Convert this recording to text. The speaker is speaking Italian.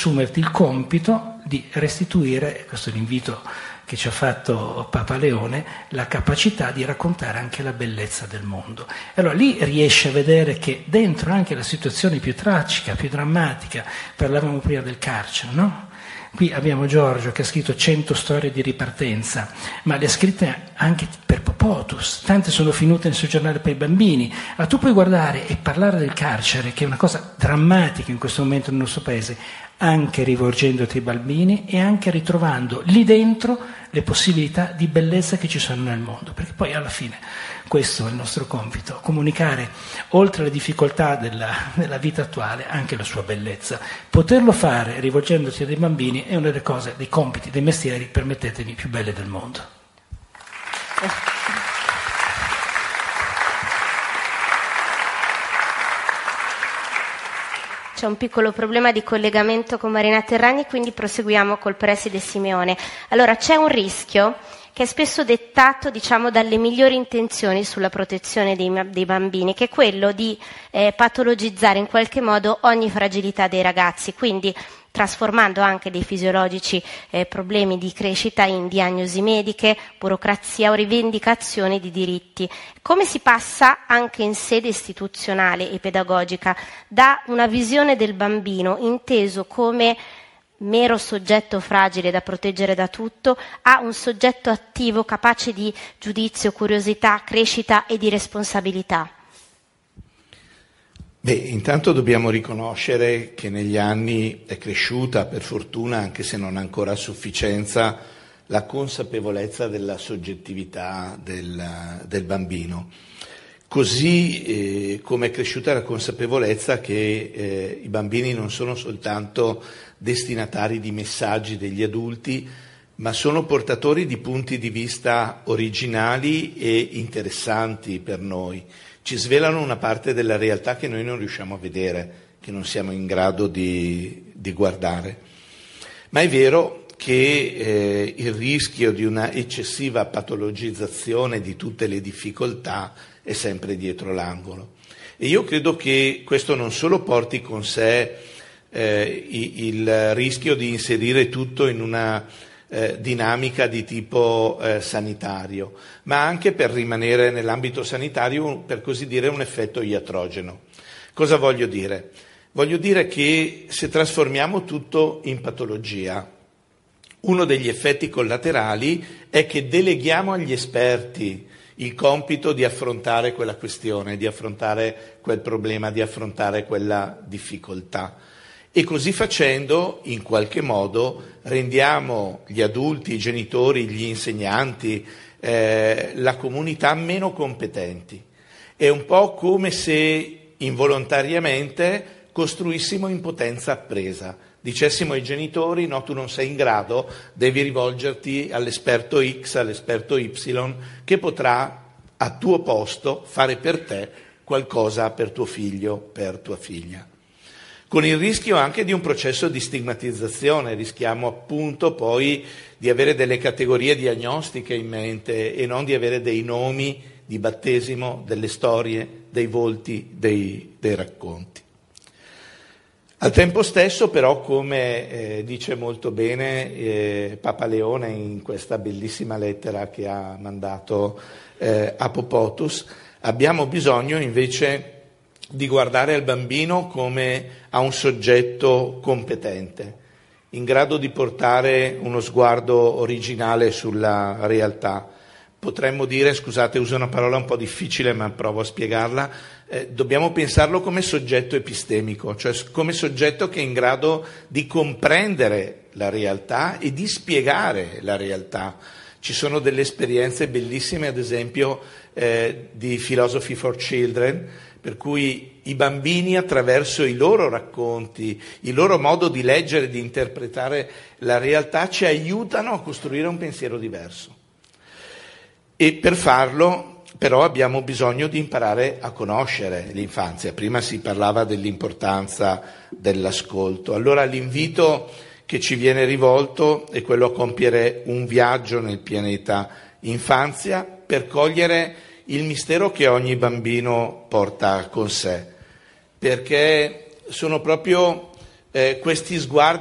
assumerti il compito di restituire, questo è l'invito che ci ha fatto Papa Leone, la capacità di raccontare anche la bellezza del mondo. E allora lì riesce a vedere che dentro anche la situazione più tragica, più drammatica, parlavamo prima del carcere, no? Qui abbiamo Giorgio che ha scritto 100 storie di ripartenza, ma le ha scritte anche per Popotus, tante sono finute nel suo giornale per i bambini. Allora tu puoi guardare e parlare del carcere, che è una cosa drammatica in questo momento nel nostro paese, anche rivolgendoti ai bambini e anche ritrovando lì dentro le possibilità di bellezza che ci sono nel mondo, perché poi alla fine questo è il nostro compito, comunicare oltre le difficoltà della vita attuale anche la sua bellezza. Poterlo fare rivolgendosi a dei bambini è una delle cose, dei compiti, dei mestieri, permettetemi, più belle del mondo. C'è un piccolo problema di collegamento con Marina Terragni, quindi proseguiamo col preside Simeone. Allora, c'è un rischio che è spesso dettato, dalle migliori intenzioni sulla protezione dei bambini, che è quello di patologizzare in qualche modo ogni fragilità dei ragazzi, quindi trasformando anche dei fisiologici problemi di crescita in diagnosi mediche, burocrazia o rivendicazioni di diritti. Come si passa anche in sede istituzionale e pedagogica da una visione del bambino inteso come mero soggetto fragile da proteggere da tutto a un soggetto attivo capace di giudizio, curiosità, crescita e di responsabilità? Intanto dobbiamo riconoscere che negli anni è cresciuta, per fortuna, anche se non ancora a sufficienza, la consapevolezza della soggettività del bambino. Così come è cresciuta la consapevolezza che i bambini non sono soltanto destinatari di messaggi degli adulti, ma sono portatori di punti di vista originali e interessanti per noi. Ci svelano una parte della realtà che noi non riusciamo a vedere, che non siamo in grado di guardare. Ma è vero che il rischio di una eccessiva patologizzazione di tutte le difficoltà è sempre dietro l'angolo. E io credo che questo non solo porti con sé il rischio di inserire tutto in una dinamica di tipo sanitario, ma anche, per rimanere nell'ambito sanitario, per così dire, un effetto iatrogeno. Cosa voglio dire? Voglio dire che se trasformiamo tutto in patologia, uno degli effetti collaterali è che deleghiamo agli esperti il compito di affrontare quella questione, di affrontare quel problema, di affrontare quella difficoltà. E così facendo, in qualche modo, rendiamo gli adulti, i genitori, gli insegnanti, la comunità meno competenti. È un po' come se involontariamente costruissimo impotenza appresa. Dicessimo ai genitori: no, tu non sei in grado, devi rivolgerti all'esperto X, all'esperto Y, che potrà a tuo posto fare per te qualcosa per tuo figlio, per tua figlia. Con il rischio anche di un processo di stigmatizzazione, rischiamo appunto poi di avere delle categorie diagnostiche in mente e non di avere dei nomi di battesimo, delle storie, dei volti, dei racconti. Al tempo stesso però, come dice molto bene Papa Leone in questa bellissima lettera che ha mandato a Popotus, abbiamo bisogno invece di guardare al bambino come a un soggetto competente, in grado di portare uno sguardo originale sulla realtà. Potremmo dire, scusate, uso una parola un po' difficile ma provo a spiegarla, dobbiamo pensarlo come soggetto epistemico, cioè come soggetto che è in grado di comprendere la realtà e di spiegare la realtà. Ci sono delle esperienze bellissime, ad esempio, di Philosophy for Children, per cui i bambini, attraverso i loro racconti, il loro modo di leggere e di interpretare la realtà, ci aiutano a costruire un pensiero diverso. E per farlo, però, abbiamo bisogno di imparare a conoscere l'infanzia. Prima si parlava dell'importanza dell'ascolto. Allora l'invito che ci viene rivolto è quello a compiere un viaggio nel pianeta infanzia per cogliere il mistero che ogni bambino porta con sé, perché sono proprio questi sguardi